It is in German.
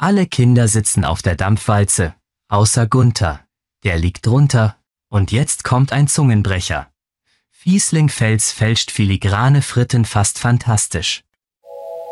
Alle Kinder sitzen auf der Dampfwalze, außer Gunther. Der liegt drunter, und jetzt kommt ein Zungenbrecher. Fieslingfels fälscht filigrane Fritten fast fantastisch.